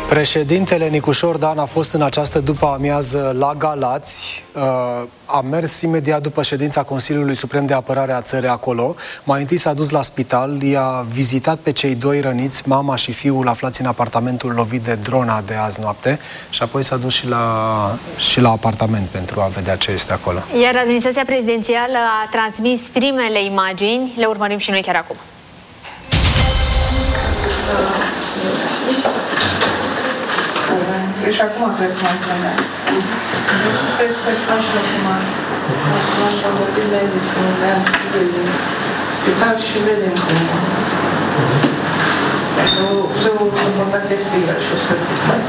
Președintele Nicușor Dan a fost în această după-amiază la Galați. A mers imediat după ședința Consiliului Suprem de Apărare a țării acolo. Mai întâi s-a dus la spital, i-a vizitat pe cei doi răniți, mama și fiul aflați în apartamentul lovit de drona de azi noapte, și apoi s-a dus și la apartament pentru a vedea ce este acolo. Iar administrația prezidențială a transmis primele imagini, le urmărim și noi chiar acum. Și acum cred că mai spunea. Nu sunteți persoane și acum. Așa am vorbit medici, că nu ne-am scris din spital și vedem cum. Nu se o contactez pe el și o să